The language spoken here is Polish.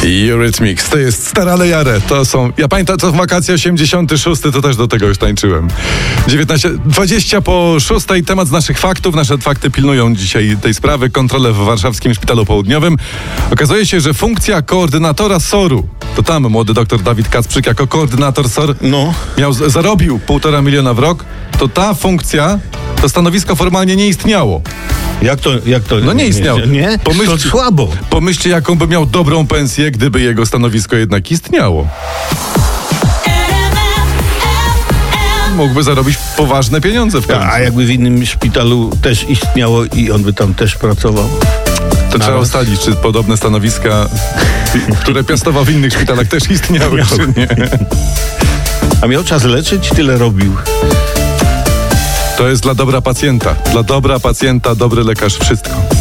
Eurythmics, to jest Stara ale Jare. To są, ja pamiętam, to w wakacje 86, to też do tego już tańczyłem. 20 po 6, temat z naszych faktów. Nasze fakty pilnują dzisiaj tej sprawy. Kontrolę w warszawskim Szpitalu Południowym. Okazuje się, że funkcja koordynatora SOR-u, to tam młody doktor Dawid Kacprzyk jako koordynator SOR zarobił 1,5 miliona w rok, to ta funkcja, to stanowisko formalnie nie istniało. Jak to? No nie istniało. Nie? To słabo. Pomyślcie, jaką by miał dobrą pensję, gdyby jego stanowisko jednak istniało. Mógłby zarobić poważne pieniądze w końcu. A jakby w innym szpitalu też istniało i on by tam też pracował? To trzeba ustalić, czy podobne stanowiska, które piastował w innych szpitalach, też istniały, czy nie. A miał czas leczyć? Tyle robił. To jest dla dobra pacjenta. Dla dobra pacjenta dobry lekarz wszystko.